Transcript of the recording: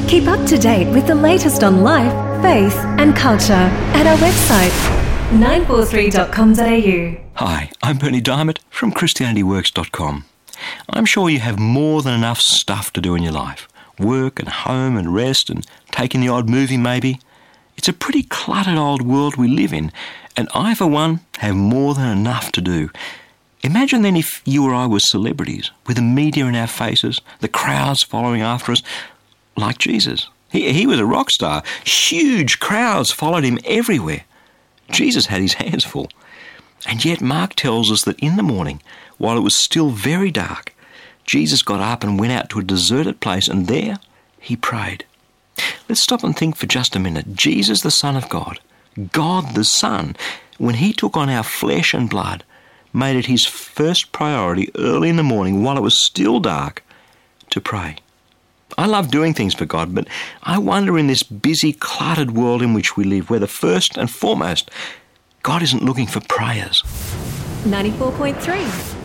Keep up to date with the latest on life, faith and culture at our website 943.com.au. Hi, I'm Bernie Diamond from ChristianityWorks.com. I'm sure you have more than enough stuff to do in your life. Work and home and rest and taking the odd movie maybe. It's a pretty cluttered old world we live in, and I, for one, have more than enough to do. Imagine then if you or I were celebrities, with the media in our faces, the crowds following after us, like Jesus. He was a rock star. Huge crowds followed him everywhere. Jesus had his hands full. And yet Mark tells us that in the morning, while it was still very dark, Jesus got up and went out to a deserted place, and there he prayed. Let's stop and think for just a minute. Jesus, the Son of God, God the Son, when he took on our flesh and blood, made it his first priority early in the morning, while it was still dark, to pray. I love doing things for God, but I wonder in this busy, cluttered world in which we live, whether first and foremost, God isn't looking for prayers. 94.3